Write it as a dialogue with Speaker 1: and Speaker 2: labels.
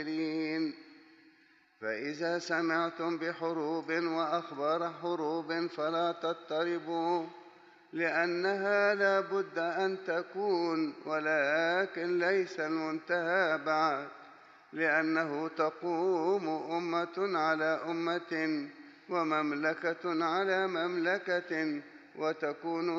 Speaker 1: فإذا سمعتم بحروب وأخبار حروب فلا تضطربوا، لأنها لا بد أن تكون، ولكن ليس المنتهى بعد، لأنه تقوم أمة على أمة ومملكة على مملكة، وتكون